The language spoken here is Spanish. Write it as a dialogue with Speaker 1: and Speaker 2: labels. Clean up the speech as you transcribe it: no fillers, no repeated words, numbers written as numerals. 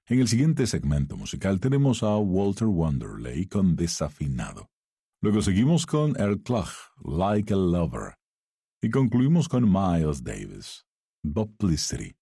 Speaker 1: En el siguiente segmento musical tenemos a Walter Wanderley con Desafinado. Luego seguimos con Earl Clug, Like a Lover. Y concluimos con Miles Davis, Bob Publicity.